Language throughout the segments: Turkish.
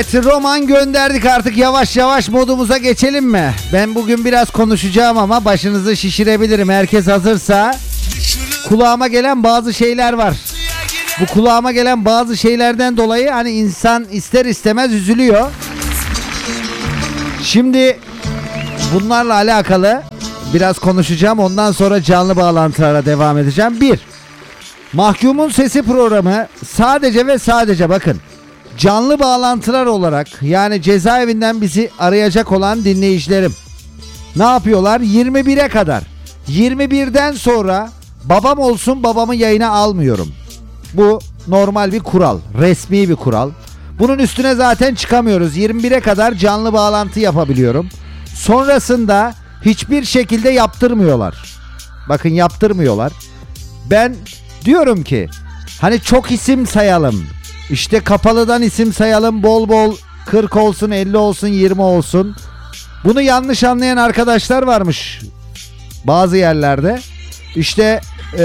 Evet, roman gönderdik, artık yavaş yavaş modumuza geçelim mi? Ben bugün biraz konuşacağım ama başınızı şişirebilirim. Herkes hazırsa kulağıma gelen bazı şeyler var. Bu kulağıma gelen bazı şeylerden dolayı hani insan ister istemez üzülüyor. Şimdi bunlarla alakalı biraz konuşacağım. Ondan sonra canlı bağlantılara devam edeceğim. 1. Mahkumun Sesi programı sadece ve sadece bakın canlı bağlantılar olarak, yani cezaevinden bizi arayacak olan dinleyicilerim ne yapıyorlar? 21'e kadar. 21'den sonra babam olsun babamı yayına almıyorum. Bu normal bir kural, resmi bir kural. Bunun üstüne zaten çıkamıyoruz. 21'e kadar canlı bağlantı yapabiliyorum. Sonrasında hiçbir şekilde yaptırmıyorlar. Bakın, yaptırmıyorlar. Ben diyorum ki hani çok isim sayalım. İşte kapalıdan isim sayalım bol bol, 40 olsun, 50 olsun, 20 olsun. Bunu yanlış anlayan arkadaşlar varmış bazı yerlerde. İşte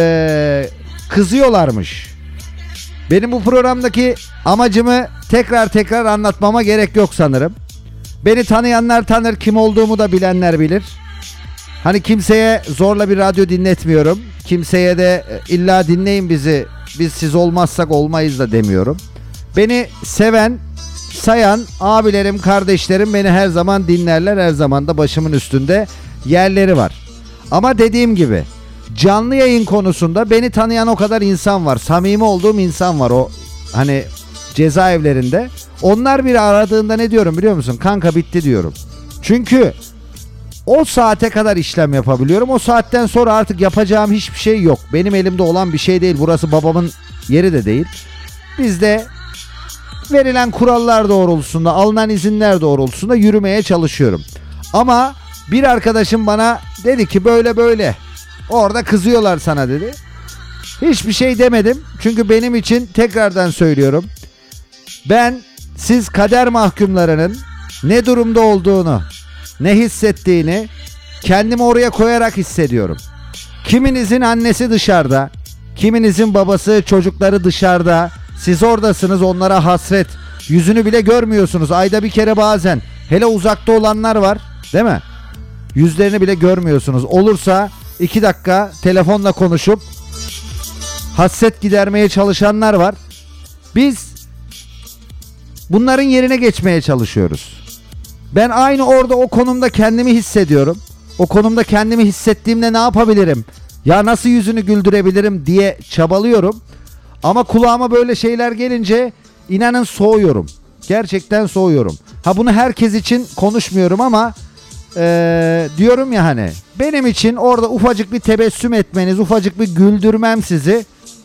kızıyorlarmış. Benim bu programdaki amacımı tekrar anlatmama gerek yok sanırım. Beni tanıyanlar tanır, kim olduğumu da bilenler bilir. Hani kimseye zorla bir radyo dinletmiyorum. Kimseye de illa dinleyin bizi, biz siz olmazsak olmayız da demiyorum. Beni seven, sayan abilerim, kardeşlerim beni her zaman dinlerler. Her zaman da başımın üstünde yerleri var. Ama dediğim gibi canlı yayın konusunda beni tanıyan o kadar insan var. Samimi olduğum insan var o hani cezaevlerinde. Onlar biri aradığında ne diyorum biliyor musun? Kanka bitti diyorum. Çünkü o saate kadar işlem yapabiliyorum. O saatten sonra artık yapacağım hiçbir şey yok. Benim elimde olan bir şey değil. Burası babamın yeri de değil. Bizde verilen kurallar doğrultusunda, alınan izinler doğrultusunda yürümeye çalışıyorum. Ama bir arkadaşım bana dedi ki böyle orada kızıyorlar sana dedi. Hiçbir şey demedim. Çünkü benim için, tekrardan söylüyorum, ben siz kader mahkumlarının ne durumda olduğunu, ne hissettiğini kendimi oraya koyarak hissediyorum. Kiminizin annesi dışarıda, kiminizin babası, çocukları dışarıda. Siz oradasınız, onlara hasret. Yüzünü bile görmüyorsunuz. Ayda bir kere bazen. Hele uzakta olanlar var, değil mi? Yüzlerini bile görmüyorsunuz. Olursa 2 dakika telefonla konuşup hasret gidermeye çalışanlar var. Biz bunların yerine geçmeye çalışıyoruz. Ben aynı orada o konumda kendimi hissediyorum. O konumda kendimi hissettiğimde ne yapabilirim? Ya nasıl yüzünü güldürebilirim diye çabalıyorum. Ama kulağıma böyle şeyler gelince inanın soğuyorum. Gerçekten soğuyorum. Ha, bunu herkes için konuşmuyorum ama diyorum ya, hani benim için orada ufacık bir tebessüm etmeniz, ufacık bir güldürmem sizi,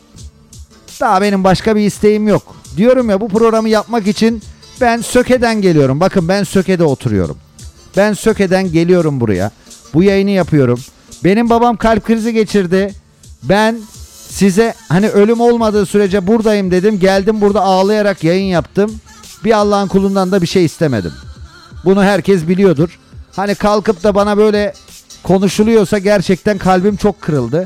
daha benim başka bir isteğim yok. Diyorum ya, bu programı yapmak için ben Söke'den geliyorum. Bakın, ben Söke'de oturuyorum. Ben Söke'den geliyorum buraya. Bu yayını yapıyorum. Benim babam kalp krizi geçirdi. Ben size hani ölüm olmadığı sürece buradayım dedim. Geldim, burada ağlayarak yayın yaptım. Bir Allah'ın kulundan da bir şey istemedim. Bunu herkes biliyordur. Hani kalkıp da bana böyle konuşuluyorsa gerçekten kalbim çok kırıldı.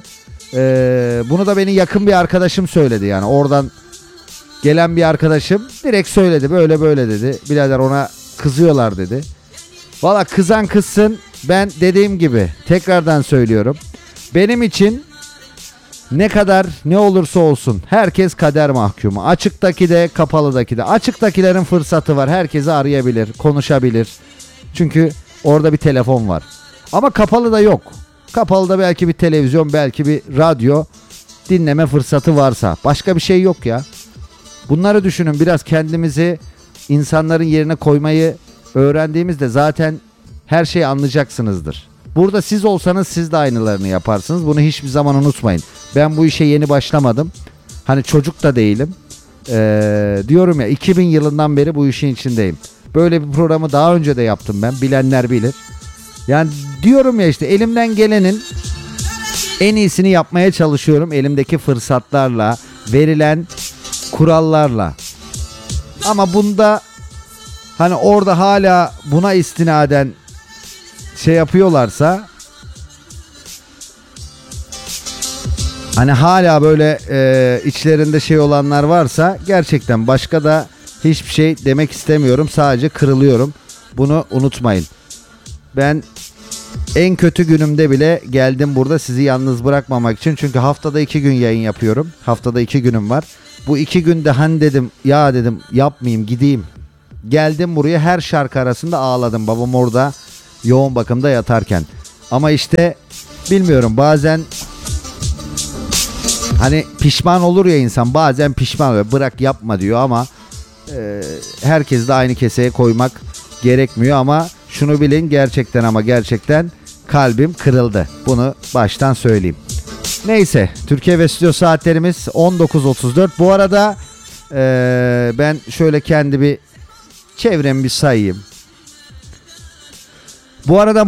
Bunu da beni yakın bir arkadaşım söyledi, yani oradan gelen bir arkadaşım direkt söyledi, böyle dedi. Birader, ona kızıyorlar dedi. Valla kızan kızsın, ben dediğim gibi tekrardan söylüyorum. Benim için ne kadar ne olursa olsun herkes kader mahkumu. Açıktaki de kapalıdaki de. Açıktakilerin fırsatı var, herkesi arayabilir, konuşabilir. Çünkü orada bir telefon var. Ama kapalıda yok. Kapalıda belki bir televizyon, belki bir radyo dinleme fırsatı varsa. Başka bir şey yok ya. Bunları düşünün, biraz kendimizi insanların yerine koymayı öğrendiğimizde zaten her şeyi anlayacaksınızdır. Burada siz olsanız siz de aynılarını yaparsınız. Bunu hiçbir zaman unutmayın. Ben bu işe yeni başlamadım. Hani çocuk da değilim. Diyorum ya, 2000 yılından beri bu işin içindeyim. Böyle bir programı daha önce de yaptım ben. Bilenler bilir. Yani diyorum ya, işte elimden gelenin en iyisini yapmaya çalışıyorum. Elimdeki fırsatlarla, verilen kurallarla. Ama bunda hani orada hala buna istinaden şey yapıyorlarsa, hani hala böyle içlerinde şey olanlar varsa, gerçekten başka da Hiçbir şey demek istemiyorum. Sadece kırılıyorum. Bunu unutmayın. Ben en kötü günümde bile geldim burada sizi yalnız bırakmamak için. Çünkü haftada 2 gün yayın yapıyorum. Haftada 2 günüm var. Bu 2 günde hani dedim ya dedim yapmayayım gideyim. Geldim buraya, her şarkı arasında ağladım. Babam orada yoğun bakımda yatarken. Ama işte bilmiyorum, bazen hani pişman olur ya insan, bazen pişman oluyor. Bırak yapma diyor ama herkes de aynı keseye koymak gerekmiyor. Ama şunu bilin, gerçekten ama gerçekten kalbim kırıldı. Bunu baştan söyleyeyim. Neyse, Türkiye ve stüdyo saatlerimiz 19.34. Bu arada ben şöyle kendi bir çevremi bir sayayım. Bu arada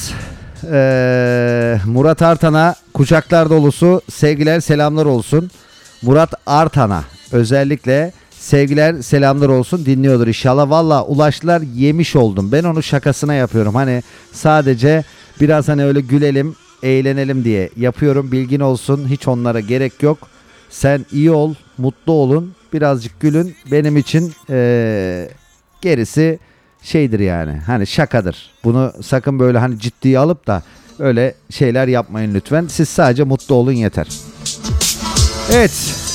Murat Artan'a kucaklar dolusu sevgiler selamlar olsun. Murat Artan'a özellikle sevgiler selamlar olsun, dinliyordur inşallah. Valla ulaştılar, yemiş oldum. Ben onu şakasına yapıyorum. Hani sadece biraz hani öyle gülelim, eğlenelim diye yapıyorum. Bilgin olsun, hiç onlara gerek yok. Sen iyi ol, mutlu olun, birazcık gülün. Benim için gerisi şeydir yani, hani şakadır. Bunu sakın böyle hani ciddiye alıp da öyle şeyler yapmayın lütfen. Siz sadece mutlu olun yeter. Evet.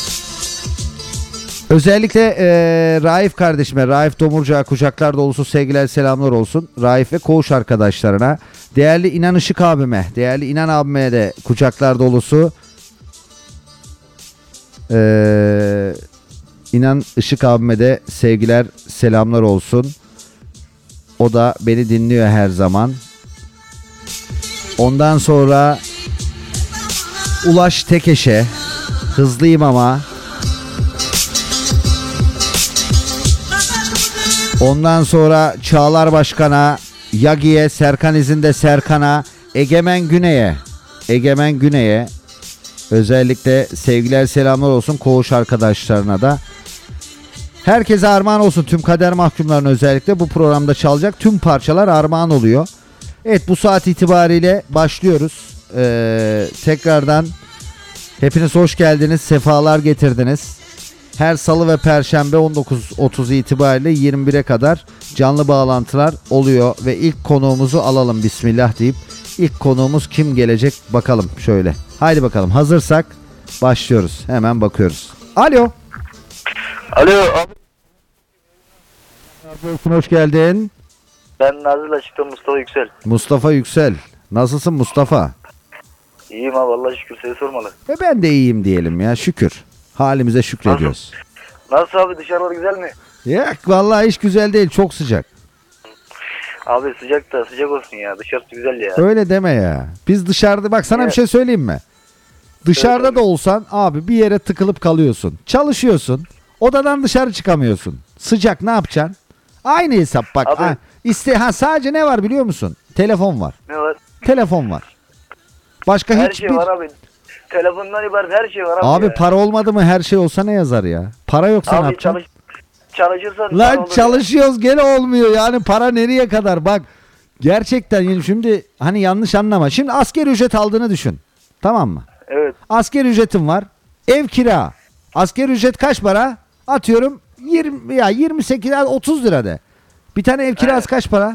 Özellikle Raif kardeşime, Raif Domurcak'a kucaklar dolusu sevgiler selamlar olsun. Raif ve koğuş arkadaşlarına. Değerli İnan Işık abime, değerli İnan abime de kucaklar dolusu. İnan Işık abime de sevgiler selamlar olsun. O da beni dinliyor her zaman. Ondan sonra Ulaş Tekeş'e, hızlıyım ama. Ondan sonra Çağlar Başkan'a, Yagi'ye, Serkan İzin'de Serkan'a, Egemen Güney'e özellikle sevgiler selamlar olsun, koğuş arkadaşlarına da. Herkese armağan olsun, tüm kader mahkumlarına özellikle bu programda çalacak tüm parçalar armağan oluyor. Evet, bu saat itibariyle başlıyoruz. Tekrardan hepiniz hoş geldiniz, sefalar getirdiniz. Her salı ve perşembe 19.30 itibariyle 21'e kadar canlı bağlantılar oluyor ve ilk konuğumuzu alalım bismillah deyip. İlk konuğumuz kim gelecek bakalım şöyle. Haydi bakalım, hazırsak başlıyoruz. Hemen bakıyoruz. Alo. Alo abi. Hoş geldin. Ben Nazilli Açık'ta Mustafa Yüksel. Mustafa Yüksel. Nasılsın Mustafa? İyiyim abi, Allah'a şükür, seni sormalı. Ben de iyiyim diyelim ya, şükür. Halimize şükrediyoruz. Nasıl abi, dışarılar güzel mi? Yok vallahi hiç güzel değil, çok sıcak. Abi sıcak da sıcak olsun ya, dışarısı güzel ya. Öyle deme ya. Biz dışarıda, bak sana bir şey söyleyeyim mi? Dışarıda Evet, da olsan abi bir yere tıkılıp kalıyorsun. Çalışıyorsun. Odadan dışarı çıkamıyorsun. Sıcak, ne yapacaksın? Aynı hesap bak. Abi. Sadece ne var biliyor musun? Telefon var. Ne var? Telefon var. Başka Her hiçbir... şey var abi. Telefondan ibaret her şey var abi. Abi ya. para olmadı mı her şey olsa ne yazar ya? Para yoksa ne Abi yapacaksın? çalışırsan Lan olur çalışıyoruz gene olmuyor yani, para nereye kadar? Bak gerçekten yani, şimdi hani yanlış anlama. Şimdi asgari ücret aldığını düşün. Tamam mı? ya. Evet. Asgari ücretim var. Ev kira. Asgari ücret kaç para? Atıyorum 20 ya 28 30 lira de. Bir tane ev kirası Evet. kaç para?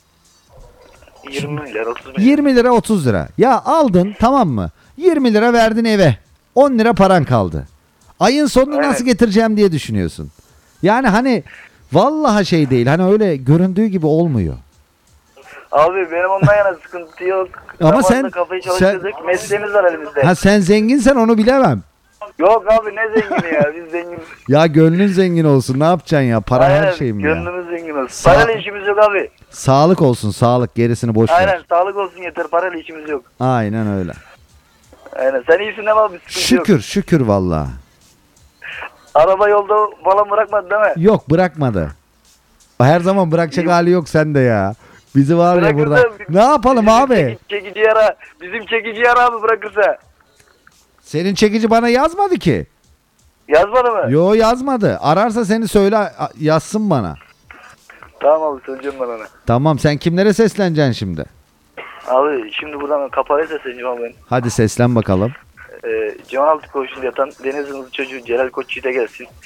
20 lira 30 lira. 20 lira 30 lira. Ya aldın, tamam mı? 20 lira verdin eve. 10 lira paran kaldı. Ayın sonunu Evet. nasıl getireceğim diye düşünüyorsun. Yani hani vallahi şey değil. Hani öyle göründüğü gibi olmuyor. Abi benim ondan yana sıkıntı yok. Ama Zamanında kafayı çalıştırdık. Mesleğimiz var elimizde. Ha sen zenginsen onu bilemem. Yok abi, ne zengini ya, biz zengin. Ya gönlün zengin olsun, ne yapacaksın ya? Para her Aynen, şeyim ya. gönlümüz zengin olsun. Sağ- Parayla işimiz yok abi. Sağlık olsun, sağlık, gerisini boş ver. Aynen, sağlık olsun yeter, parayla işimiz yok. Aynen öyle. Aynen, sen iyisin değil mi abi? Sıkıntı yok. Şükür şükür vallahi. Araba yolda falan bırakmadı değil mi? Yok, bırakmadı. Her zaman bırakacak İyi. hali yok sende ya. Bizi var ya Bırakırsa burada. Ne yapalım bizim abi? Çekici ara. Bizim çekici ara abi, bırakırsa. Senin çekici bana yazmadı ki. Yazmadı mı? Yo, yazmadı. Ararsa seni söyle, yazsın bana. Tamam abi, söyleyeceğim ben ona. Tamam, sen kimlere sesleneceksin şimdi? Abi şimdi buradan kapalı sesleneceğim abi ben. Hadi seslen bakalım. Cemal Altı koğuşunda yatan Deniz Yıldız çocuğu Celal Koç Yiğit'e gelsin.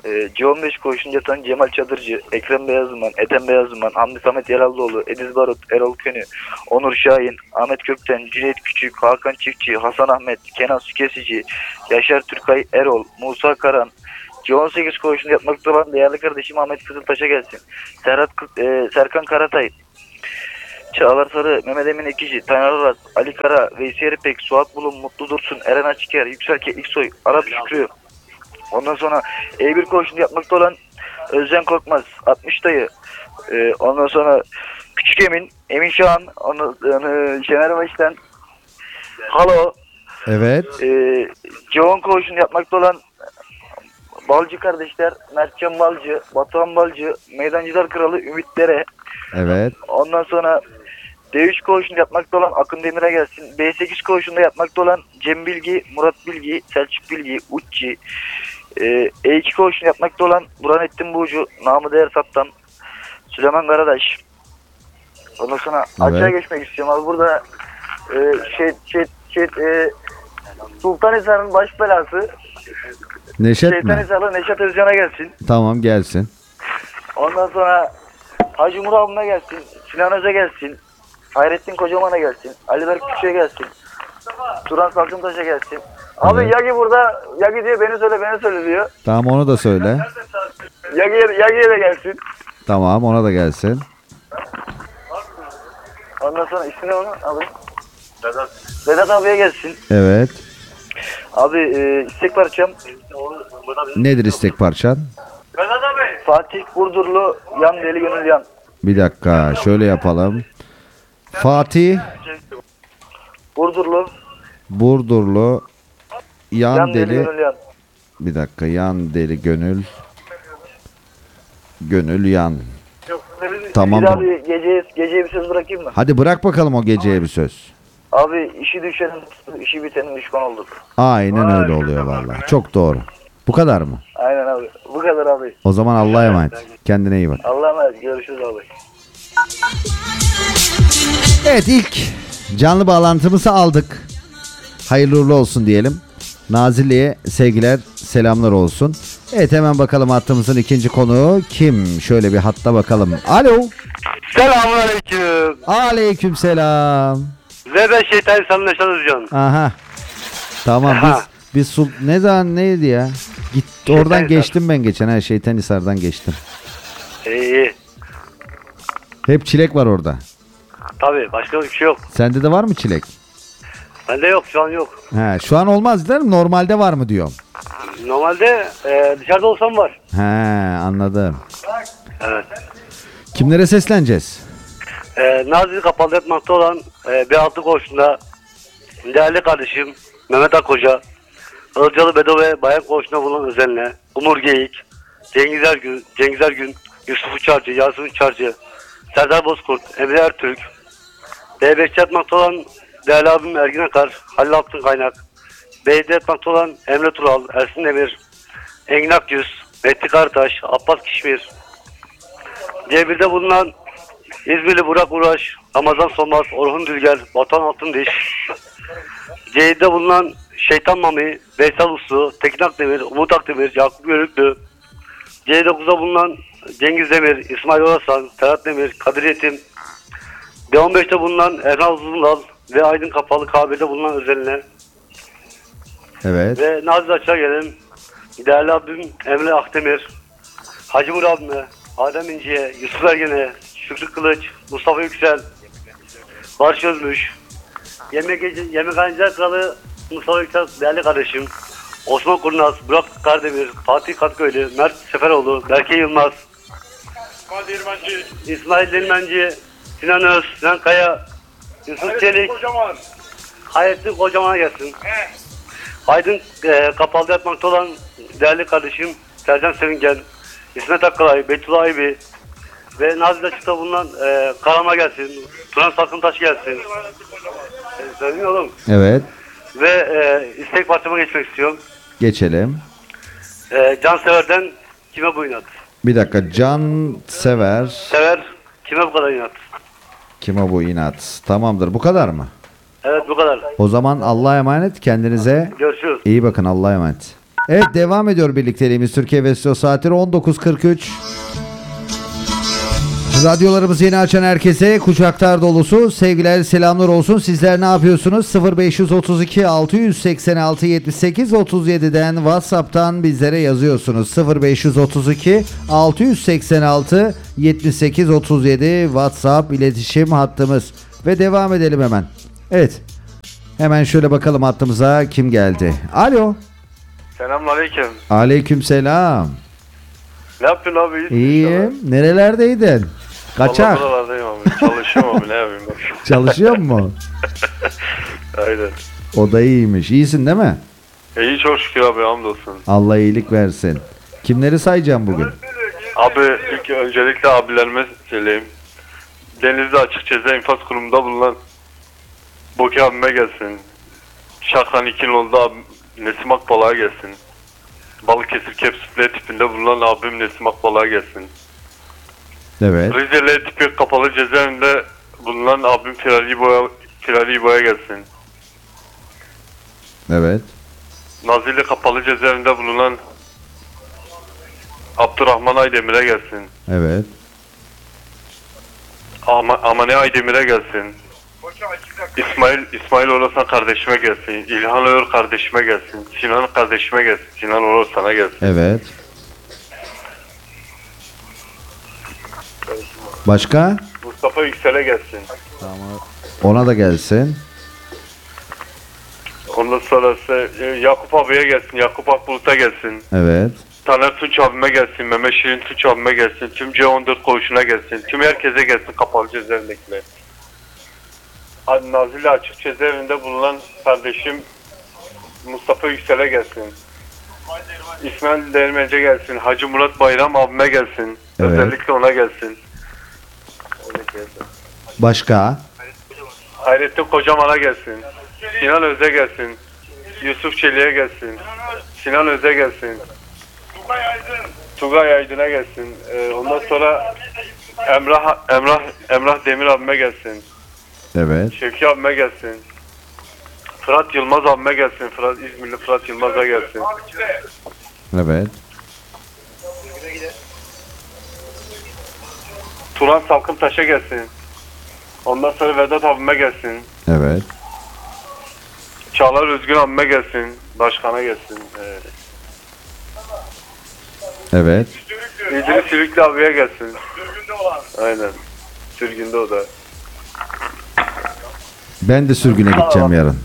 C15 koğuşunda yatan Cemal Çadırcı, Ekrem Beyazıman, Ethem Beyazıman, Hamdi Samet Yerallıoğlu, Ediz Barut, Erol Könü, Onur Şahin, Ahmet Kökten, Cüneyt Küçük, Hakan Çiftçi, Hasan Ahmet, Kenan Sükesici, Yaşar Türkay Erol, Musa Karan, C18 koğuşunda yatmakta olan değerli kardeşim Ahmet Kızıltaş'a gelsin. Serkan Karatay, Çağlar Sarı, Mehmet Emin Ekici, Taner Aras, Ali Kara, Veysi Eripek, Suat Bulun, Mutlu Dursun, Eren Açıker, Yüksel Kekliksoy, Arap Şükrü. Ondan sonra E1 koğuşunda yapmakta olan Özcan Korkmaz, 60 dayı. Ondan sonra Küçük Emin, Emin Şahan, Şener Baş'tan Halo. Evet. C10 koğuşunda yapmakta olan Balcı kardeşler, Mertcan Balcı, Batuhan Balcı, Meydancılar Kralı Ümit Dere. Evet. Ondan sonra D3 koğuşunda yapmakta olan Akın Demir'e gelsin. B8 koğuşunda yapmakta olan Cem Bilgi, Murat Bilgi, Selçuk Bilgi, Uççi. E2 koğuşunda yapmakta olan Burhanettin Buğcu, Namı Değer Saptan, Süleyman Karadaş. Ondan sonra aşağı geçmek istiyorum abi. Burada Sultanhisar'ın baş belası Neşet mi? Şeytanhisar'la Neşet Özcan'a gelsin. Tamam, gelsin. Ondan sonra Hacı Murat'ına gelsin. Sinan Öz'e gelsin. Hayrettin Kocaman'a gelsin. Ali Berk Küçük'e gelsin. Turan Salkıntaş'a gelsin. Abi Evet. Yagi burada. Yagi diyor beni söyle diyor. Tamam, onu da söyle. Yagi'ye de gelsin. Tamam, ona da gelsin. Ondan sonra ismi onun abi. Vedat abiye gelsin. Evet. Abi istek parçam. Nedir istek parçan? Fatih Burdurlu Yan Deli Gönül Yan. Bir dakika, şöyle yapalım. Fatih Burdurlu Yan Deli. Gönül Yan. Bir dakika, Yan Deli Gönül. Gönül Yan. Tamam. Bir abi geceye bir söz bırakayım mı? Hadi bırak bakalım o geceye bir söz. Abi işi düşenin işi bitenin düşman olduk. Aynen öyle oluyor vallahi. Çok doğru. Bu kadar mı? Aynen abi. Bu kadar abi. O zaman Allah'a emanet. Kendine iyi bak. Allah'a emanet. Görüşürüz abi. Evet, ilk canlı bağlantımızı aldık. Hayırlı uğurlu olsun diyelim. Nazilli'ye sevgiler, selamlar olsun. Evet, hemen bakalım hattımızın ikinci konuğu kim? Şöyle bir hatta bakalım. Alo. Selamünaleyküm. Aleyküm selam. Ve ben Şeytan İnsan'ın Neşet Özcan. Aha. Tamam, biz ne zaman neydi ya? Oradan Şeytanhisar. geçtim ben geçen. Ha, Şeytanhisar'dan geçtim. İyi. Hep çilek var orada. Tabii başka bir şey yok. Sende de var mı çilek? Bende yok, şu an yok. He, şu an olmaz değil mi? Normalde var mı diyorum. Normalde dışarıda olsam var. He, anladım. Evet. Kimlere sesleneceğiz? Nazilli kapalı yatmakta olan B6 koğuşunda değerli kardeşim Mehmet Akkoca, Ilıcalı Bedo ve Bayan koğuşunda bulunan Özen'le, Umur Geyik, Cengiz Ergün, Yusuf Uçarcı, Yasin Uçarcı, Serdar Bozkurt, Emre Ertürk, B5'te yatmakta olan değerli abim Ergin Akar, Halil Altın Kaynak, B'de yatmakta olan Emre Tural, Ersin Demir, Engin Akgüz, Mehdi Kartaş, Abbas Kişmir, C1'de bulunan İzmirli Burak Uraş, Ramazan Solmaz, Orhun Dülger, Batuhan Altındiş, C7'de bulunan Şeytan Mami, Veysel Uslu, Tekin Akdemir, Umut Akdemir, Yakup Yörüklü, C9'da bulunan Cengiz Demir, İsmail Orasan, Ferhat Demir, Kadir Yetim, D15'te bulunan Erhan Uzunlal ve Aydın Kapalı Kabir'de bulunan Özen'le Evet. ve Nazlı Açık'a gelelim. Değerli abim Emre Akdemir, Hacı Murat abime, Adem İnci'ye, Yusuf Ergen'e, Şükrü Kılıç, Mustafa Yüksel, Barış Özmüş, Yemekhaneciler Kralı Mustafa Yüksel değerli kardeşim, Osman Kurnaz, Burak Kardemir, Fatih Katköylü, Mert Seferoğlu, Berke Yılmaz, İsmail Dilmenci, Sinan Öz, Sinan Kaya, Yusuf Çelik, Hayrettin Kocaman'a gelsin. Aydın kapalı yatmakta olan değerli kardeşim Sercan Sevingen, İsmet Akkalay, Betullah Aybi ve Nazilli Açık'ta bulunan Karama gelsin, Turan Salkıntaş gelsin. Söyleyeyim oğlum. Evet. Ve istek parçama geçmek istiyorum. Geçelim. Cansever'den kime bu inat? Bir dakika. Can sever. Sever, kime bu kadar inat? Kime bu inat? Tamamdır. Bu kadar mı? Evet bu kadar. O zaman Allah'a emanet. Kendinize Görüşürüz. iyi bakın. Allah'a emanet. Evet, devam ediyor birlikteliğimiz. Türkiye ve Stüdyo Saatleri 19.43. Radyolarımızı yeni açan herkese kucaklar dolusu sevgiler, selamlar olsun. Sizler ne yapıyorsunuz? 0532 686 78 37'den WhatsApp'tan bizlere yazıyorsunuz. 0532 686 78 37 WhatsApp iletişim hattımız. Ve devam edelim hemen. Evet. Hemen şöyle bakalım hattımıza kim geldi. Alo. Selamünaleyküm. Aleykümselam. Ne yapıyorsun abi? İyisin İyiyim. inşallah. Nerelerdeydin? Kaçak. Vallahi buralardayım abi. Çalışıyorum abi, ne yapayım bak. Çalışıyor mu? Aynen. O da iyiymiş. İyisin değil mi? İyi çok şükür abi, hamdolsun. Allah iyilik versin. Kimleri sayacağım bugün? Abi ilk öncelikle abilerime söyleyeyim. Denizli Açık Ceza İnfaz Kurumu'nda bulunan Boki abime gelsin. Şakran 2 oldu abi Nesim Akbalak'a gelsin. Balıkesir Kepsütle tipinde bulunan abim Nesim Akbalak'a gelsin. Evet. Rize'li tipi kapalı cezaevinde bulunan abim Firari İbo'ya gelsin. Evet. Nazilli kapalı cezaevinde bulunan Abdurrahman Aydemir'e gelsin. Evet. Amane Aydemir'e gelsin. İsmail Orasan kardeşime gelsin. İlhan Öğür kardeşime gelsin. Sinan kardeşime gelsin. Sinan Orasan'a gelsin. Evet. Başka? Mustafa Yüksel'e gelsin. Ona da gelsin. Ondan sonrası Yakup abiye gelsin. Yakup Akbulut'a gelsin. Evet. Taner Tunç abime gelsin. Mehmet Şirin Tunç abime gelsin. Tüm C14 koğuşuna gelsin. Tüm herkese gelsin, kapalı cezaevindekiler. Nazilli Açık Cezaevinde bulunan kardeşim Mustafa Yüksel'e gelsin. İsmail Değirmenci gelsin. Hacı Murat Bayram abime gelsin. Evet. Özellikle ona gelsin. Başka? Hayrettin Kocaman'a gelsin. Sinan Öz'e gelsin. Yusuf Çelik'e gelsin. Sinan Öz'e gelsin. Tugay Aydın'a gelsin. Ondan sonra Emrah Demir abime gelsin. Evet. Şevki abime gelsin. Fırat Yılmaz abime gelsin. İzmirli Fırat Yılmaz'a gelsin. Evet. Turan Salkıntaş'a gelsin. Ondan sonra Vedat abime gelsin. Evet. Çağlar Özgün abime gelsin. Başkan'a gelsin. Evet. İdris Sürüklü abiye gelsin. Aynen. Sürgünde o da. Ben de sürgüne gideceğim yarın.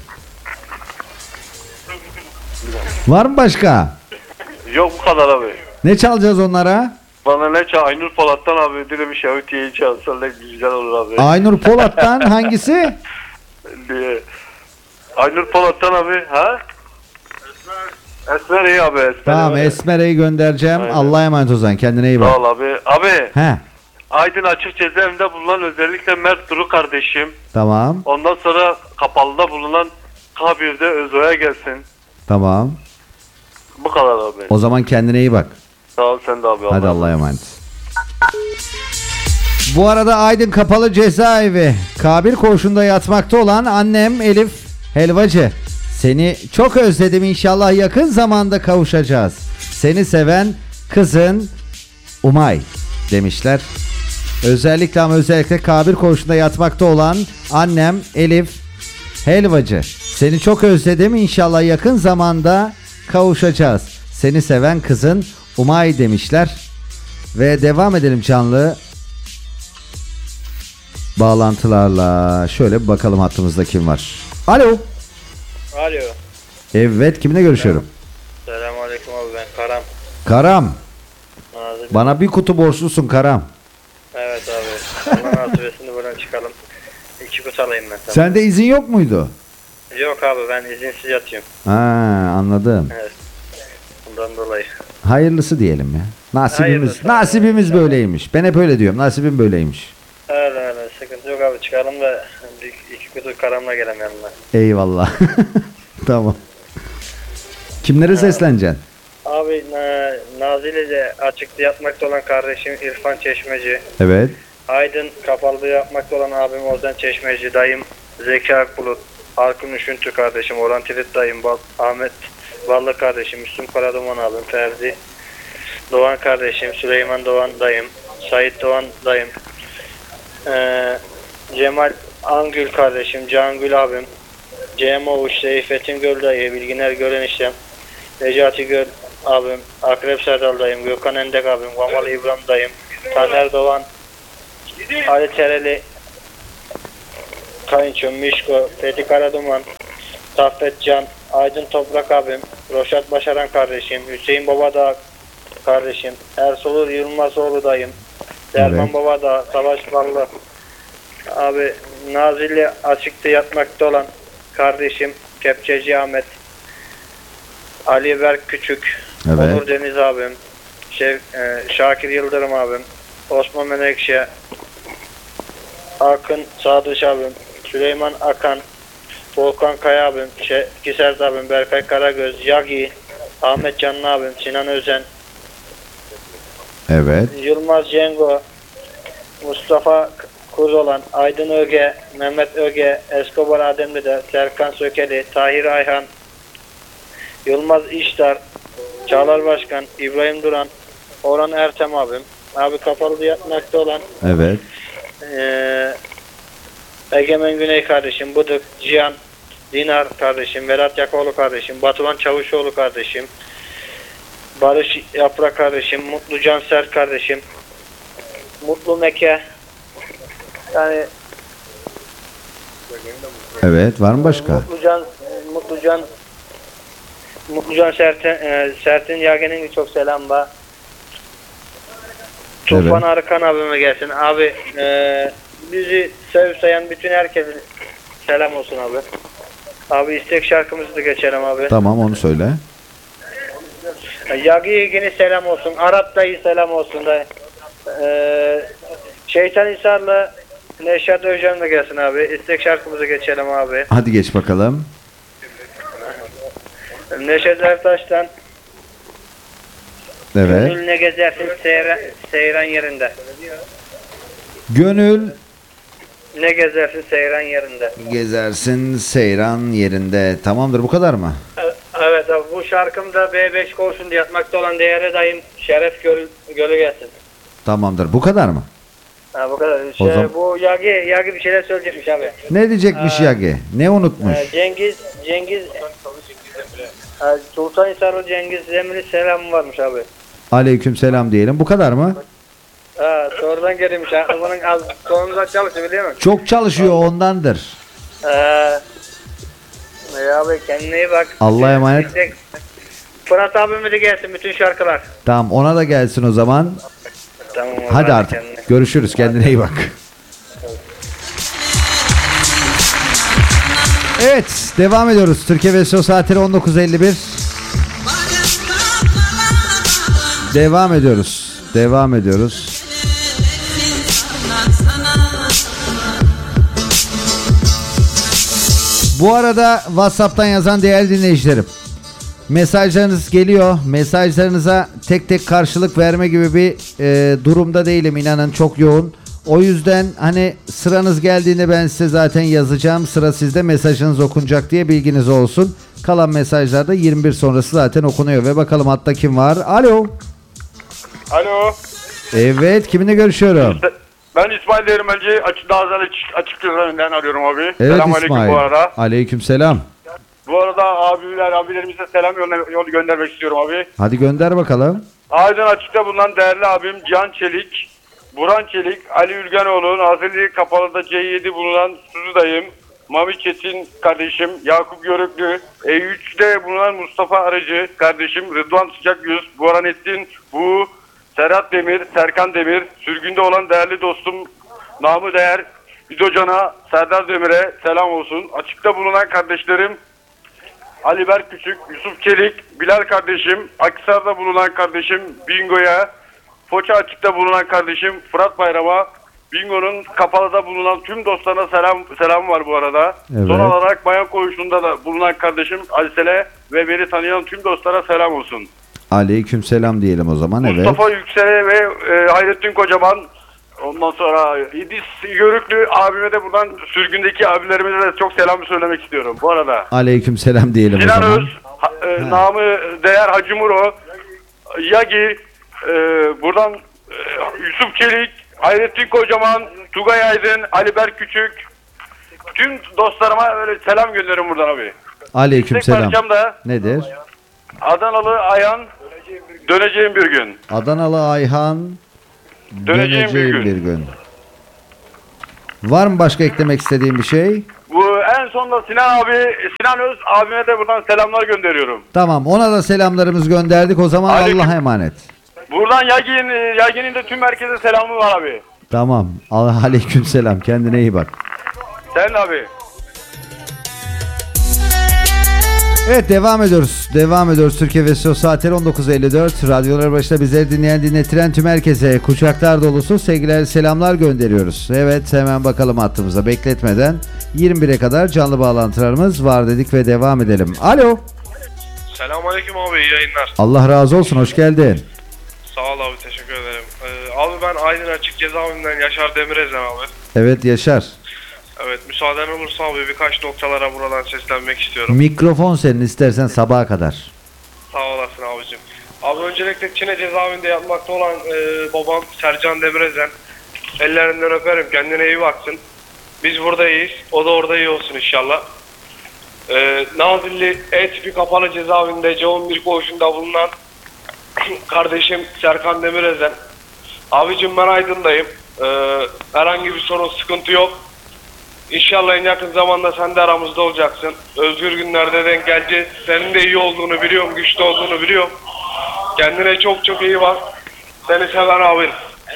Var mı başka? Yok bu kadar abi. Ne çalacağız onlara? Bana ne çal? Aynur Polat'tan abi dire bir şahitiyeyi çalsan ne güzel olur abi. Aynur Polat'tan hangisi? Diye. Aynur Polat'tan abi ha? Esmer iyi abi. Esmer Tamam, abi. Esmer'e göndereceğim. Aynen. Allah'a emanet o zaman. Kendine iyi bak. Sağ ol abi. Abi He. Aydın Açık Cezaevinde bulunan özellikle Mert Duru kardeşim. Tamam. Ondan sonra kapalıda bulunan K1'de Özo'ya gelsin. Tamam. Bu kadar abi. O zaman kendine iyi bak. Sağ ol sen de abi. Hadi Allah'a emanet. Bu arada Aydın Kapalı Cezaevi K1 koğuşunda yatmakta olan annem Elif Helvacı. Seni çok özledim, inşallah yakın zamanda kavuşacağız. Seni seven kızın Umay demişler. Özellikle ama özellikle K1 koğuşunda yatmakta olan annem Elif Helvacı. Seni çok özledim, inşallah yakın zamanda kavuşacağız. Seni seven kızın Umay demişler. Ve devam edelim canlı bağlantılarla. Şöyle bir bakalım hattımızda kim var. Alo. Alo. Evet, kiminle görüşüyorum? Selamünaleyküm abi, ben Karam. Karam. Nazım. Bana bir kutu borçlusun Karam. Evet abi. Allah nasip etsin de buradan çıkalım. 2 kutu alayım ben sana. Sende izin yok muydu? Yok abi, ben izinsiz yatıyorum. Ha, anladım. Evet. Bundan dolayı. Hayırlısı diyelim ya. Hayırlısı. Nasibimiz böyleymiş. Ben hep öyle diyorum. Nasibim böyleymiş. Öyle sıkıntı yok abi, çıkalım da 2 kutu Karam'la gelem yanına. Eyvallah. Tamam. Kimlere sesleneceksin? Abi Nazilli'de açıkta yatmakta olan kardeşim İrfan Çeşmeci. Evet. Aydın kapalıda yapmakta olan abim Ozan Çeşmeci. Dayım Zeki Akbulut. Halkın Üşüntü kardeşim Orhan Tilit dayım. Ahmet Ballı kardeşim, Müslüm Karaduman abim, Ferdi Doğan kardeşim, Süleyman Doğan dayım, Sait Doğan dayım, Cemal Angül kardeşim, Cangül abim, Cem Ovuç, Seyfettin Göl dayı, Bilginer Göl eniştem, Necati Göl abim, Akrep Serdal dayım, Gökhan Endek abim, Vamalı İbrahim dayım, Taner Doğan, Ali Tereli, Kayınço, Mişko, Fethi Karaduman, Saffet Can, Aydın Toprak abim, Roşat Başaran kardeşim, Hüseyin Babadağ kardeşim, Ersolur Yılmazoğlu dayım, Derman Evet. Babadağ, Savaş Ballı abi, Nazilli açıkta yatmakta olan kardeşim, Kepçeci Ahmet, Ali Berk Küçük, Evet. Onur Deniz abim, Şakir Yıldırım abim, Osman Menekşe, Akın Sadıç abim, Süleyman Akan, Volkan Kaya abim, Kisert abim, Berkay Karagöz, Yagi, Ahmet Canlı abim, Sinan Özen, Evet. Yılmaz Cengo, Mustafa Kuzolan, Aydın Öge, Mehmet Öge, Escobar Ademli'de, Serkan Sökeli, Tahir Ayhan, Yılmaz İştar, Çağlar Başkan, İbrahim Duran, Orhan Ertem abim, abi kapalı yatmakta olan Evet. Egemen Güney kardeşim, Bıdık, Cihan, Dinar kardeşim, Vedat Yakoğlu kardeşim, Batuhan Çavuşoğlu kardeşim, Barış Yaprak kardeşim, Mutlu Canser kardeşim, Mutlu Meke, yani Evet. Var mı başka? Mutlucan Sertin Yagen'in birçok selam var. Tufan Evet. Arıkan abime gelsin. Abi bizi sevip sayan bütün herkese selam olsun abi. Abi istek şarkımızı da geçelim abi. Tamam, onu söyle. Yagi Yegen'e selam olsun. Arap dayı selam olsun da. Şeytan İsa'la Neşat Özcan da gelsin abi. İstek şarkımızı geçelim abi. Hadi geç bakalım. Neşet Ertaş'tan Evet. Gönül ne gezersin seyran yerinde. Gönül Ne gezersin seyran yerinde. gezersin seyran yerinde. Tamamdır, bu kadar mı? Evet abi, bu şarkımda B5 koğuşunda yatmakta olan değerli dayım Şeref Gölü gelsin. Tamamdır, bu kadar mı? Ha, bu kadar. O zaman- Bu Yagi bir şeyler söyleyecekmiş abi. Ne diyecekmiş Yagi? Ne unutmuş? Cengiz Sultan Hisarlı Cengiz Zemli selamı varmış abi. Aleyküm selam diyelim. Bu kadar mı? Ha, sonradan gelmiş. Bunun az sonunda çalışıyor biliyor musun? Çok çalışıyor, ondandır. Abi kendine iyi bak. Allah'a emanet. Fırat abime de gelsin bütün şarkılar. Tamam, ona da gelsin o zaman. Tamam abi, Hadi artık. kendine. Görüşürüz. Kendine iyi bak. Evet, devam ediyoruz. Türkiye Vesio saatleri 19.51. Devam ediyoruz. Devam ediyoruz. Bu arada WhatsApp'tan yazan değerli dinleyicilerim, mesajlarınız geliyor. Mesajlarınıza tek tek karşılık verme gibi bir durumda değilim, inanın çok yoğun. O yüzden hani sıranız geldiğinde ben size zaten yazacağım. Sıra sizde, mesajınız okunacak diye bilginiz olsun. Kalan mesajlarda 21 sonrası zaten okunuyor. Ve bakalım hatta kim var? Alo. Alo. Evet, kiminle görüşüyorum? Ben İsmail Değirmenci açık cezaevinden arıyorum abi. Evet Selamünaleyküm İsmail. bu arada. Aleyküm selam. Bu arada abilerimize selam göndermek istiyorum abi. Hadi gönder bakalım. Aydın Açık'ta bulunan değerli abim Can Çelik, Burhan Çelik, Ali Ülgenoğlu, Nazilli Kapalı'da C7 bulunan Suzu dayım, Mami Çetin kardeşim, Yakup Yörüklü, E3'te bulunan Mustafa Arıcı kardeşim, Rıdvan Sıcakgöz, Burhanettin Bu, Serhat Demir, Serkan Demir, sürgünde olan değerli dostum namı değer İdo Can'a, Serdar Demir'e selam olsun. Açıkta bulunan kardeşlerim Ali Berk Küçük, Yusuf Çelik, Bilal kardeşim, Akhisar'da bulunan kardeşim Bingo'ya, Foça Açık'ta bulunan kardeşim Fırat Bayram'a, Bingo'nun Kapalı'da bulunan tüm dostlarına selam var bu arada. Evet. Son olarak Bayan Koğuşu'nda da bulunan kardeşim Alisel'e ve beni tanıyan tüm dostlara selam olsun. Aleyküm selam diyelim o zaman. Evet. Mustafa Yüksel'e ve Hayrettin Kocaman, ondan sonra İdris Yörüklü abime de buradan sürgündeki abilerimize de çok selam söylemek istiyorum bu arada. Aleyküm selam diyelim o Sinan zaman. Öz, namı değer Hacı Muro, Yagi, buradan Yusuf Çelik, Hayrettin Kocaman, Tugay Aydın, Ali Berk Küçük, tüm dostlarıma öyle selam gönderirim buradan abi. Aleykümselam. Parçam da Nedir? Adanalı Ayhan, döneceğim bir gün. Adanalı Ayhan, Döneceğim bir gün. bir gün. Var mı başka eklemek istediğin bir şey? Bu en sonunda Sinan Öz abime de buradan selamlar gönderiyorum. Tamam, ona da selamlarımızı gönderdik. O zaman Aleyküm. Allah'a emanet. Buradan Yagi'nin de tüm herkese selamı var abi. Tamam. Aleykümselam. Kendine iyi bak. Sen abi. Evet, devam ediyoruz. Devam ediyoruz. Türkiye ve Saatleri 19.54. Radyolar başında bizleri dinletiren tüm herkese kucaklar dolusu sevgiler, selamlar gönderiyoruz. Evet, hemen bakalım hattımıza bekletmeden. 21'e kadar canlı bağlantılarımız var dedik ve devam edelim. Alo. Selamünaleyküm abi, iyi yayınlar. Allah razı olsun. Hoş geldin. Sağ ol abi, teşekkür ederim. Abi ben Aydın Açık Cezaevinden Yaşar Demirezen abi. Evet Yaşar. Evet, müsaaden olursa abi birkaç noktalara buradan seslenmek istiyorum. Mikrofon senin, istersen sabaha kadar. Sağ olasın abicim. Abi öncelikle Çine cezaevinde yatmakta olan babam Sercan Demirezen. Ellerinden öperim, kendine iyi baksın. Biz burada iyiyiz, o da orada iyi olsun inşallah. Nazilli E tipi kapalı cezaevinde C11 koğuşunda bulunan kardeşim Serkan Demirezen. Abicim ben Aydın'dayım. Herhangi bir sorun, sıkıntı yok. İnşallah en yakın zamanda sen de aramızda olacaksın. Özgür günlerde denk geleceğiz. Senin de iyi olduğunu biliyorum, güçlü olduğunu biliyorum. Kendine çok çok iyi bak. Seni seven abim.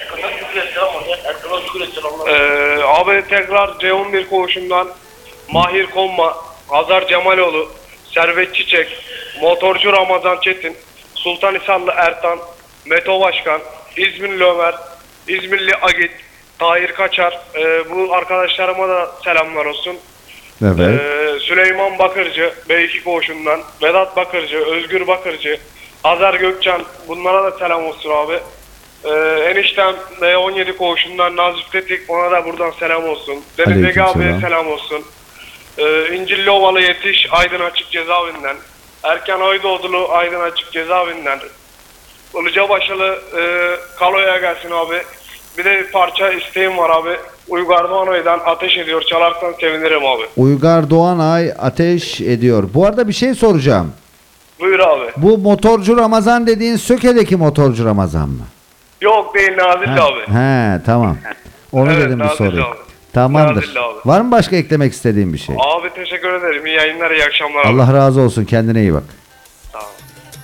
Abi tekrar C11 koğuşundan Mahir Konma, Hazar Cemaloğlu, Servet Çiçek, Motorcu Ramazan Çetin, Sultanhisarlı Ertan, Meto Başkan, İzmirli Ömer, İzmirli Agit, Tahir Kaçar, bu arkadaşlarıma da selamlar olsun. Evet. Süleyman Bakırcı, B2 koğuşundan, Vedat Bakırcı, Özgür Bakırcı, Azar Gökçen, bunlara da selam olsun abi. Eniştem D17 koğuşundan Nazif Tetik, ona da buradan selam olsun. Deniz Ege abiye selam olsun. İncilli Ovalı Yetiş, Aydın Açık Cezaevinden. Erken Aydoğdulu, Aydın Açık Cezaevinden. Ilıcabaşılı Kalo'ya gelsin abi. Bir de bir parça isteğim var abi. Uygar Doğanoy'dan Ateş Ediyor, çalarsan sevinirim abi. Uygar Doğanay Ateş Ediyor. Bu arada bir şey soracağım. Buyur abi. Bu motorcu Ramazan dediğin Söke'deki motorcu Ramazan mı? Yok değil, Nazilli abi. He, tamam. Onu Evet, dedim bir Nazilli sorayım. abi. Tamamdır. Nazilli abi. Var mı başka eklemek istediğin bir şey? Abi teşekkür ederim. İyi yayınlar, iyi akşamlar abi. Allah razı olsun. Kendine iyi bak. Sağ ol.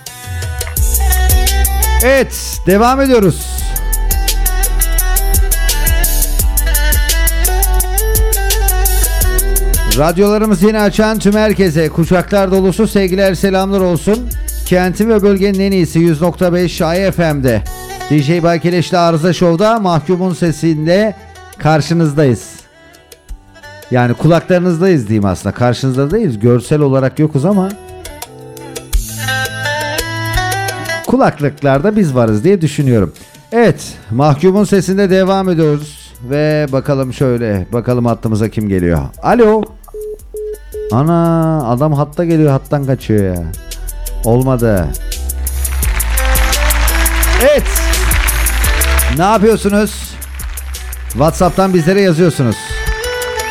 Evet, devam ediyoruz. Radyolarımızı yeni açan tüm herkese kucaklar dolusu sevgiler, selamlar olsun. Kentin ve bölgenin en iyisi 100.5 AFM'de DJ Baykeleş'le Arıza Show'da Mahkumun Sesi'nde karşınızdayız. Yani kulaklarınızdayız diyeyim aslında. Karşınızda değiliz. Görsel olarak yokuz ama kulaklıklarda biz varız diye düşünüyorum. Evet, Mahkumun Sesi'nde devam ediyoruz. Ve bakalım şöyle, bakalım hattımıza kim geliyor. Alo. Ana, adam hatta geliyor, hattan kaçıyor ya. Olmadı. Evet. Ne yapıyorsunuz? WhatsApp'tan bizlere yazıyorsunuz.